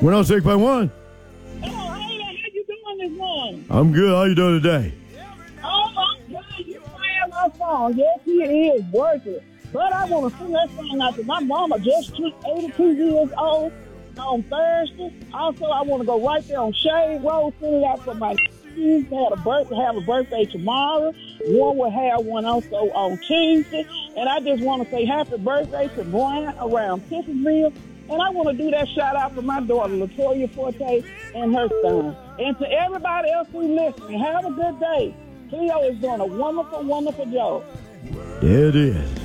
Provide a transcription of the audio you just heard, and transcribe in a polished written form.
106.1. Oh, hey, how you doing this morning? I'm good. How you doing today? Oh, I'm good. You playing my song. Yes, it is working. But I want to sing that song out to my mama just turned 82 years old on Thursday. Also, I want to go right there on Shade Road, sing it out for my kids have a birthday tomorrow. One will have one also on Tuesday. And I just want to say happy birthday to Brian around Tiffanyville. And I want to do that shout out for my daughter, Latoya Forte, and her son. And to everybody else who's listening, have a good day. Cleo is doing a wonderful, wonderful job. There it is.